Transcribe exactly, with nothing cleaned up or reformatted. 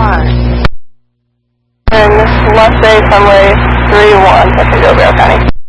And left base runway three one, touching Del Rio County.